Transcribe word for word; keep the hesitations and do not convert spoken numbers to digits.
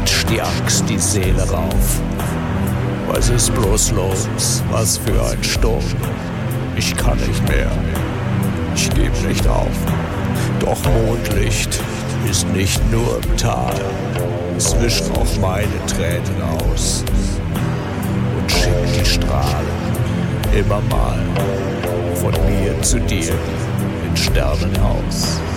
peitscht die Angst die Seele rauf. Was ist bloß los? Was für ein Sturm? Ich kann nicht mehr, ich geb nicht auf. Doch Mondlicht ist nicht nur im Tal, es wischt auch meine Tränen aus und schickt die Strahlen immer mal von mir zu dir ins Sternenhaus.